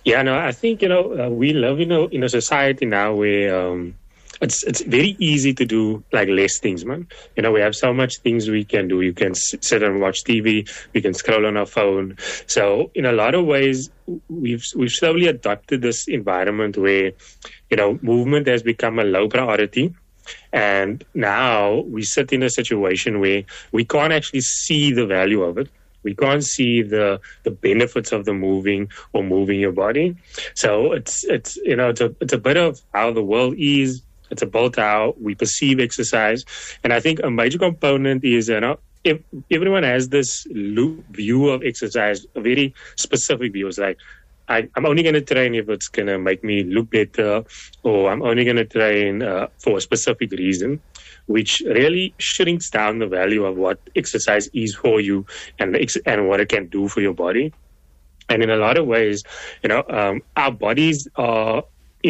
Yeah, no, I think, we live in a society now where it's very easy to do like less things, man. We have so much things we can do. You can sit and watch TV. We can scroll on our phone. So in a lot of ways, we've slowly adopted this environment where, movement has become a low priority. And now we sit in a situation where we can't actually see the value of it. We can't see the benefits of the moving or moving your body. So it's a bit of how the world is. It's about how we perceive exercise. And I think a major component is, if everyone has this view of exercise, a very specific view. It's like, I'm only going to train if it's going to make me look better, or I'm only going to train for a specific reason, which really shrinks down the value of what exercise is for you and what it can do for your body. And in a lot of ways, our bodies are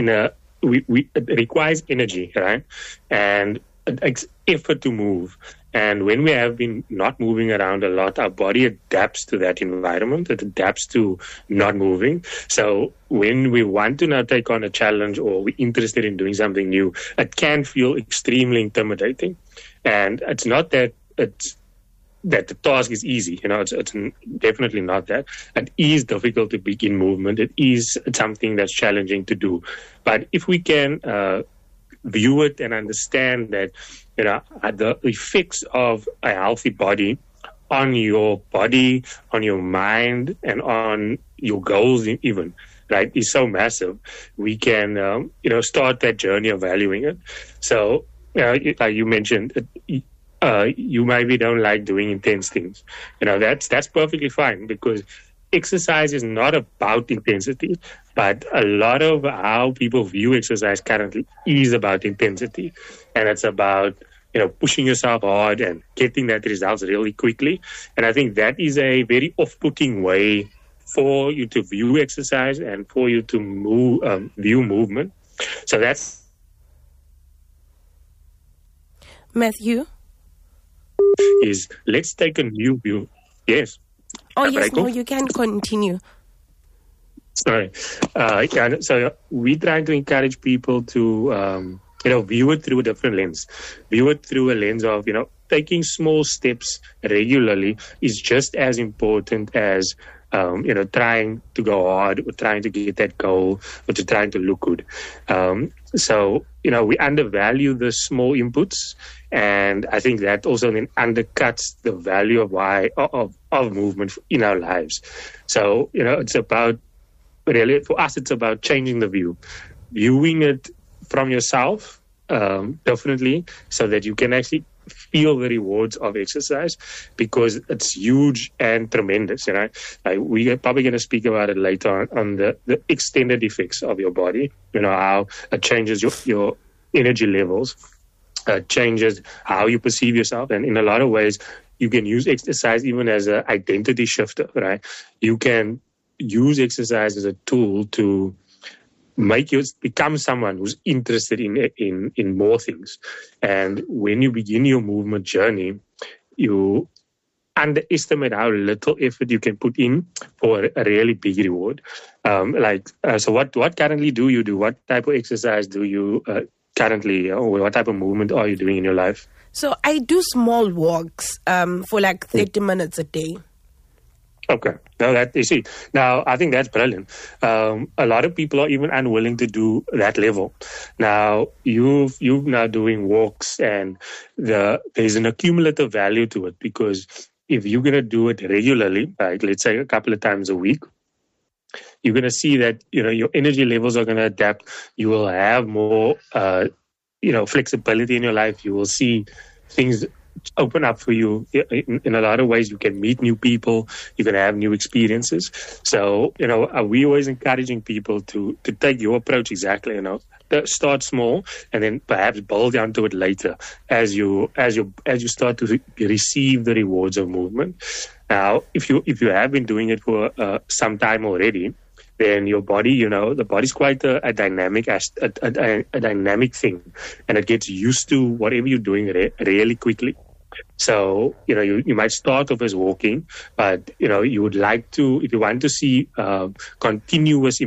it requires energy, right? And it takes effort to move. And when we have been not moving around a lot, our body adapts to that environment. It adapts to not moving. So when we want to now take on a challenge or we're interested in doing something new, it can feel extremely intimidating. And it's not that the task is easy. It's definitely not that. It is difficult to begin movement. It is something that's challenging to do. But if we can view it and understand that, the effects of a healthy body on your body, on your mind, and on your goals even, right, is so massive, we can, start that journey of valuing it. So, like you mentioned, you maybe don't like doing intense things. That's perfectly fine, because exercise is not about intensity, but a lot of how people view exercise currently is about intensity. And it's about, pushing yourself hard and getting that results really quickly. And I think that is a very off-putting way for you to view exercise and for you to view movement. So that's... Matthew? Let's take a new view. Yes. Oh, yes, no, you can continue. Sorry. So we're trying to encourage people to, view it through a different lens. View it through a lens of, taking small steps regularly is just as important as, trying to go hard or trying to get that goal or to trying to look good. So, we undervalue the small inputs. And I think that also then undercuts the value of movement in our lives. So, it's about, really, for us, it's about changing the view. Viewing it from yourself, definitely, so that you can actually feel the rewards of exercise, because it's huge and tremendous. We're probably going to speak about it later on the extended effects of your body, how it changes your energy levels, changes how you perceive yourself. And in a lot of ways, you can use exercise even as an identity shifter, right? You can use exercise as a tool to make you become someone who's interested in more things. And when you begin your movement journey, you underestimate how little effort you can put in for a really big reward. So what currently do you do? What type of exercise do you currently, or what type of movement are you doing in your life? So I do small walks for like 30 minutes a day. Okay. Now, I think that's brilliant. A lot of people are even unwilling to do that level. Now, you've now doing walks, and there's an accumulative value to it, because if you're going to do it regularly, like let's say a couple of times a week, you're going to see that, your energy levels are going to adapt. You will have more, flexibility in your life. You will see things open up for you in a lot of ways. You can meet new people. You can have new experiences. So, we always encouraging people to take your approach exactly, start small and then perhaps build onto it later as you start to receive the rewards of movement. Now, if you have been doing it for some time already, then your body, the body's quite a dynamic dynamic thing, and it gets used to whatever you're doing really quickly. So, you might start off as walking, but, you would like to, if you want to see continuous